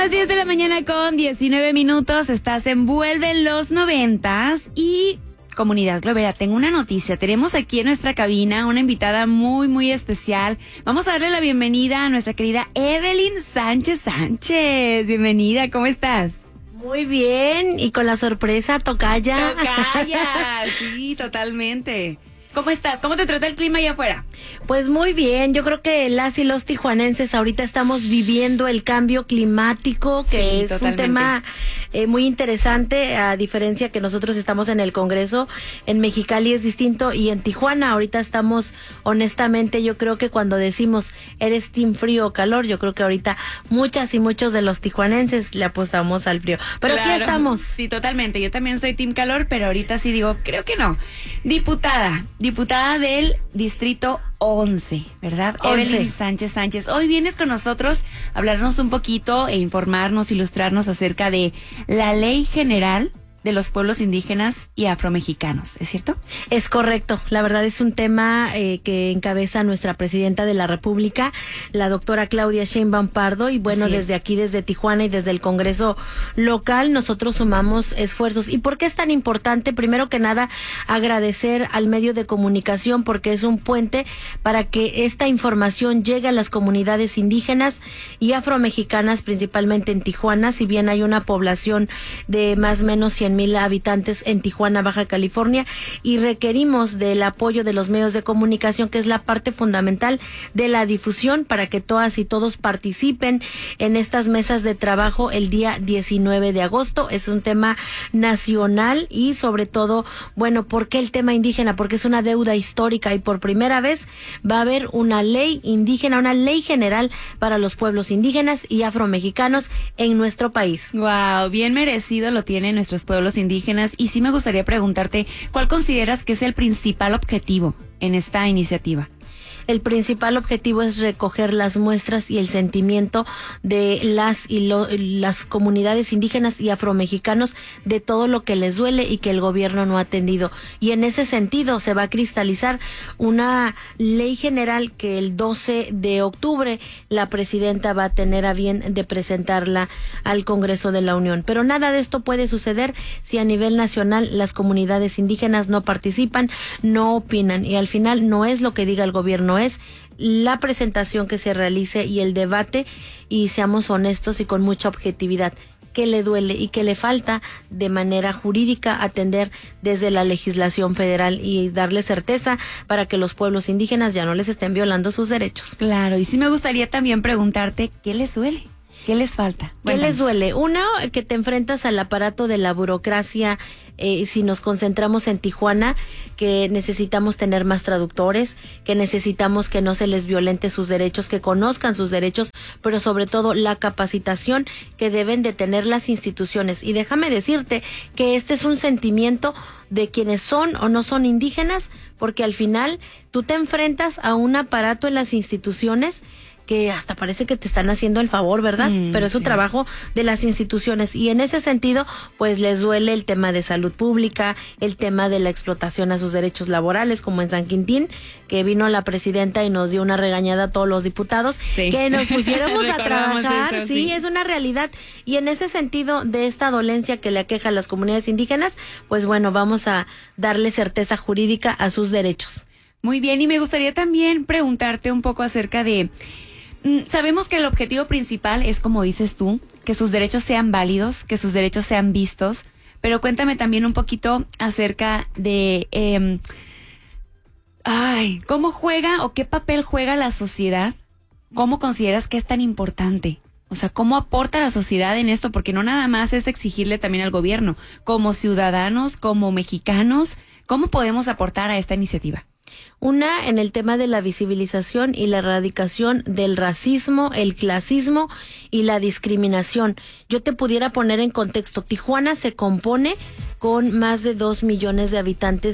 Las 10 de la mañana con 19 minutos, estás en Vuelve en los 90s y Comunidad Globera, tengo una noticia. Tenemos aquí en nuestra cabina una invitada muy, muy especial. Vamos a darle la bienvenida a nuestra querida Evelyn Sánchez. Bienvenida, ¿cómo estás? Muy bien, y con la sorpresa, tocaya. Tocaya, sí, totalmente. ¿Cómo estás? ¿Cómo te trata el clima allá afuera? Pues muy bien, yo creo que las y los tijuanenses ahorita estamos viviendo el cambio climático, que sí, es totalmente un tema muy interesante, a diferencia que nosotros estamos en el Congreso. En Mexicali es distinto, y en Tijuana ahorita estamos, honestamente, yo creo que cuando decimos eres team frío o calor, yo creo que ahorita muchas y muchos de los tijuanenses le apostamos al frío. Pero claro, aquí estamos. Sí, totalmente. Yo también soy team calor, pero ahorita sí digo, creo que no. Diputada del Distrito 11, ¿verdad? 11. Evelyn Sánchez. Hoy vienes con nosotros a hablarnos un poquito e informarnos, ilustrarnos acerca de la Ley General de los Pueblos Indígenas y Afromexicanos, ¿es cierto? Es correcto. La verdad es un tema que encabeza nuestra presidenta de la República, la doctora Claudia Sheinbaum Pardo, y bueno, desde aquí, desde Tijuana y desde el Congreso local, nosotros sumamos esfuerzos. ¿Y por qué es tan importante? Primero que nada, agradecer al medio de comunicación, porque es un puente para que esta información llegue a las comunidades indígenas y afromexicanas, principalmente en Tijuana. Si bien hay una población de más o menos 100,000 habitantes en Tijuana, Baja California, y requerimos del apoyo de los medios de comunicación, que es la parte fundamental de la difusión, para que todas y todos participen en estas mesas de trabajo el día 19 de agosto. Es un tema nacional y sobre todo, bueno, ¿por qué el tema indígena? Porque es una deuda histórica y por primera vez va a haber una ley indígena, una ley general para los pueblos indígenas y afromexicanos en nuestro país. Wow, bien merecido lo tienen nuestros pueblos indígenas, y sí me gustaría preguntarte, ¿cuál consideras que es el principal objetivo en esta iniciativa? El principal objetivo es recoger las muestras y el sentimiento de las comunidades indígenas y afromexicanos de todo lo que les duele y que el gobierno no ha atendido. Y en ese sentido se va a cristalizar una ley general que el 12 de octubre la presidenta va a tener a bien de presentarla al Congreso de la Unión. Pero nada de esto puede suceder si a nivel nacional las comunidades indígenas no participan, no opinan, y al final no es lo que diga el gobierno, es la presentación que se realice y el debate, y seamos honestos y con mucha objetividad, qué le duele y qué le falta de manera jurídica atender desde la legislación federal, y darle certeza para que los pueblos indígenas ya no les estén violando sus derechos. Claro, y sí me gustaría también preguntarte, ¿qué les duele? ¿Qué les falta? ¿Qué les duele? Uno, que te enfrentas al aparato de la burocracia. Si nos concentramos en Tijuana, que necesitamos tener más traductores, que necesitamos que no se les violente sus derechos, que conozcan sus derechos, pero sobre todo la capacitación que deben de tener las instituciones. Y déjame decirte que este es un sentimiento de quienes son o no son indígenas, porque al final tú te enfrentas a un aparato en las instituciones que hasta parece que te están haciendo el favor, ¿verdad? Pero es un trabajo de las instituciones, y en ese sentido, pues les duele el tema de salud pública, el tema de la explotación a sus derechos laborales, como en San Quintín, que vino la presidenta y nos dio una regañada a todos los diputados, que nos pusiéramos a trabajar. Eso, sí, es una realidad. Y en ese sentido, de esta dolencia que le aqueja a las comunidades indígenas, pues bueno, vamos a darle certeza jurídica a sus derechos. Muy bien, y me gustaría también preguntarte un poco acerca de... Sabemos que el objetivo principal es, como dices tú, que sus derechos sean válidos, que sus derechos sean vistos, pero cuéntame también un poquito acerca de cómo juega o qué papel juega la sociedad, cómo consideras que es tan importante, o sea, cómo aporta la sociedad en esto, porque no nada más es exigirle también al gobierno, como ciudadanos, como mexicanos, ¿cómo podemos aportar a esta iniciativa? Una, en el tema de la visibilización y la erradicación del racismo, el clasismo y la discriminación. Yo te pudiera poner en contexto, Tijuana se compone con más de 2 millones de habitantes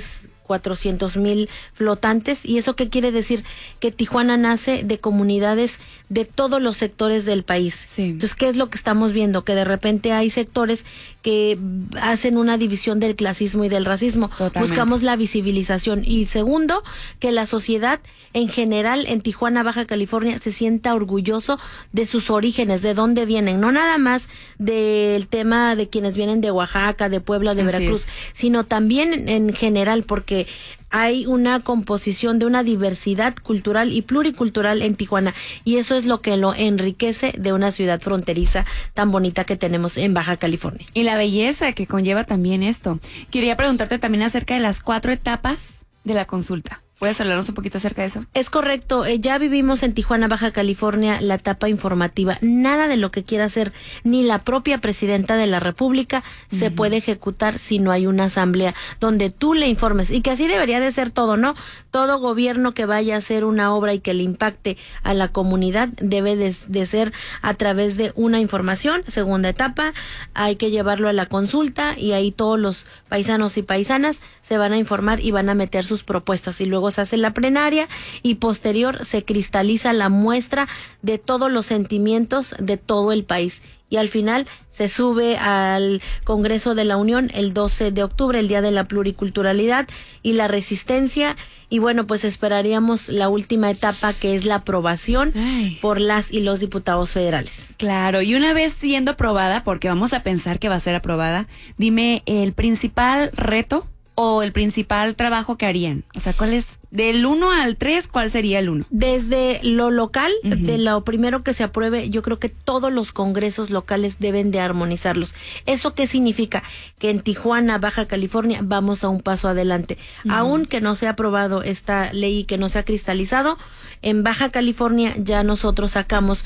400,000 flotantes. ¿Y eso qué quiere decir? Que Tijuana nace de comunidades de todos los sectores del país. Sí. Entonces, ¿qué es lo que estamos viendo? Que de repente hay sectores que hacen una división del clasismo y del racismo. Totalmente. Buscamos la visibilización. Y segundo, que la sociedad en general en Tijuana, Baja California, se sienta orgulloso de sus orígenes, de dónde vienen. No nada más del tema de quienes vienen de Oaxaca, de Puebla, de Veracruz, sino también en general, porque hay una composición de una diversidad cultural y pluricultural en Tijuana, y eso es lo que lo enriquece de una ciudad fronteriza tan bonita que tenemos en Baja California. Y la belleza que conlleva también esto. Quería preguntarte también acerca de las 4 etapas de la consulta. ¿Puedes hablarnos un poquito acerca de eso? Es correcto, ya vivimos en Tijuana, Baja California, la etapa informativa. Nada de lo que quiera hacer ni la propia presidenta de la República se puede ejecutar si no hay una asamblea donde tú le informes, y que así debería de ser todo, ¿no? Todo gobierno que vaya a hacer una obra y que le impacte a la comunidad debe de ser a través de una información. Segunda etapa, hay que llevarlo a la consulta, y ahí todos los paisanos y paisanas se van a informar y van a meter sus propuestas, y luego se hace la plenaria, y posterior se cristaliza la muestra de todos los sentimientos de todo el país, y al final se sube al Congreso de la Unión el 12 de octubre, el Día de la Pluriculturalidad y la Resistencia. Y bueno, pues esperaríamos la última etapa, que es la aprobación por las y los diputados federales. Claro, y una vez siendo aprobada, porque vamos a pensar que va a ser aprobada, dime el principal reto o el principal trabajo que harían. O sea, ¿cuál es? Del 1 al 3, ¿cuál sería el 1? Desde lo local, de lo primero que se apruebe, yo creo que todos los congresos locales deben de armonizarlos. ¿Eso qué significa? Que en Tijuana, Baja California, vamos a un paso adelante. Aún que no se ha aprobado esta ley y que no se ha cristalizado, en Baja California ya nosotros sacamos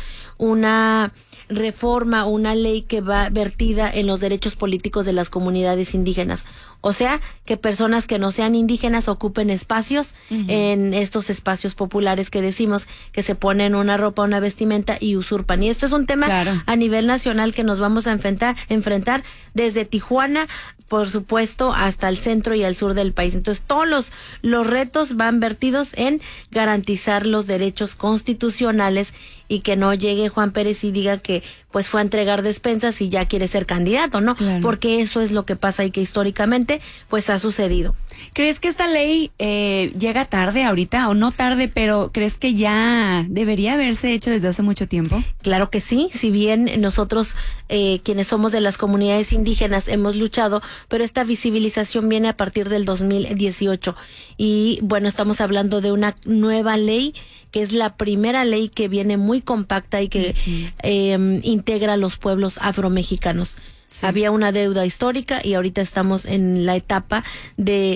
una reforma, una ley que va vertida en los derechos políticos de las comunidades indígenas. O sea, que personas que no sean indígenas ocupen espacios en estos espacios populares que decimos, que se ponen una ropa, una vestimenta y usurpan. Y esto es un tema a nivel nacional que nos vamos a enfrentar desde Tijuana, por supuesto, hasta el centro y al sur del país. Entonces, todos los retos van vertidos en garantizar los derechos constitucionales, y que no llegue Juan Pérez y diga que pues fue a entregar despensas y ya quiere ser candidato, ¿no? Claro. Porque eso es lo que pasa y que históricamente pues ha sucedido. ¿Crees que esta ley llega tarde ahorita, o no tarde, pero crees que ya debería haberse hecho desde hace mucho tiempo? Claro que sí, si bien nosotros quienes somos de las comunidades indígenas hemos luchado, pero esta visibilización viene a partir del 2018, y bueno, estamos hablando de una nueva ley que es la primera ley que viene muy compacta y que integra a los pueblos afromexicanos. Sí. Había una deuda histórica y ahorita estamos en la etapa de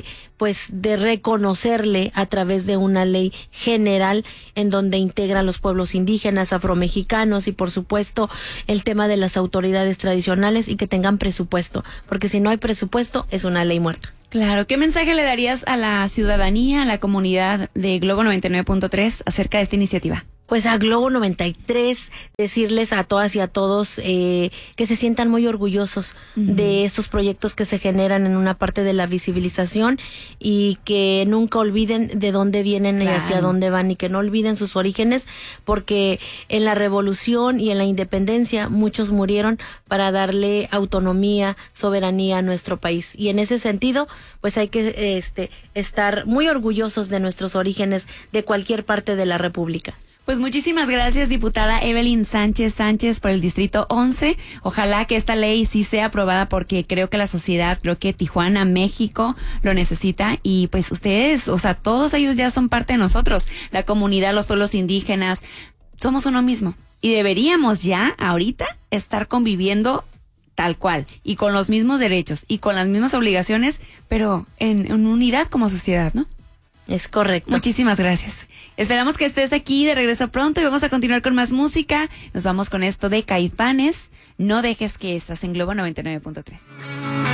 reconocerle a través de una ley general en donde integra a los pueblos indígenas, afromexicanos, y por supuesto el tema de las autoridades tradicionales, y que tengan presupuesto, porque si no hay presupuesto es una ley muerta. Claro, ¿qué mensaje le darías a la ciudadanía, a la comunidad de Globo 99.3 acerca de esta iniciativa? Pues a Globo 93, decirles a todas y a todos que se sientan muy orgullosos de estos proyectos que se generan en una parte de la visibilización, y que nunca olviden de dónde vienen y hacia dónde van, y que no olviden sus orígenes, porque en la revolución y en la independencia muchos murieron para darle autonomía, soberanía a nuestro país, y en ese sentido pues hay que estar muy orgullosos de nuestros orígenes de cualquier parte de la República. Pues muchísimas gracias, diputada Evelyn Sánchez por el Distrito 11. Ojalá que esta ley sí sea aprobada, porque creo que la sociedad, creo que Tijuana, México, lo necesita. Y pues ustedes, o sea, todos ellos ya son parte de nosotros. La comunidad, los pueblos indígenas, somos uno mismo. Y deberíamos ya, ahorita, estar conviviendo tal cual, y con los mismos derechos, y con las mismas obligaciones, pero en unidad como sociedad, ¿no? Es correcto. Muchísimas gracias. Esperamos que estés aquí de regreso pronto, y vamos a continuar con más música. Nos vamos con esto de Caifanes. No dejes que estás en Globo 99.3.